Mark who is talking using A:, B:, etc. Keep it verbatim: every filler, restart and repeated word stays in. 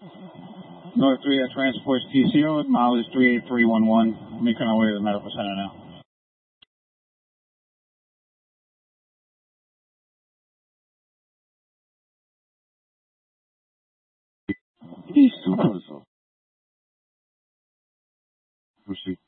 A: North three, that transports T C O. Mile is three eight three one one. Making our way to the medical center now. Isso, Proceed.